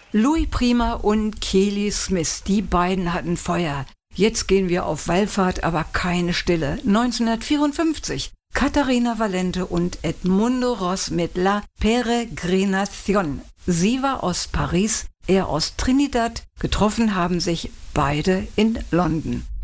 Louis Prima und Keely Smith, die beiden hatten Feuer. Jetzt gehen wir auf Wallfahrt, aber keine Stille. 1954. Katharina Valente und Edmundo Ross mit La Peregrinación. Sie war aus Paris, er aus Trinidad. Getroffen haben sich beide in London.